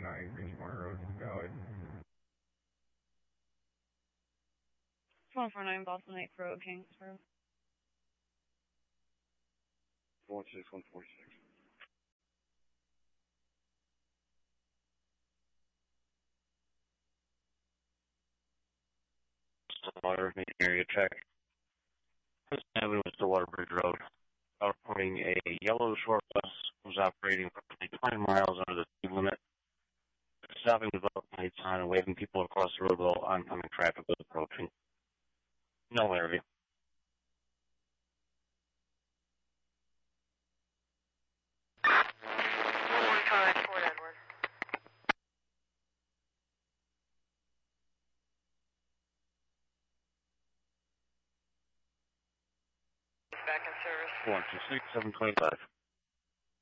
229 Greensmore Road, Valley. 149 Boston Lake Road, Kingsborough. 16146. Stillwater, main area check. This Avenue is Stillwater Bridge Road. Reporting a yellow short bus was operating approximately 20 miles under the speed limit, stopping without lights on and waving people across the road while oncoming traffic was approaching. No area. Fort Edward. Back in service. 126, 725.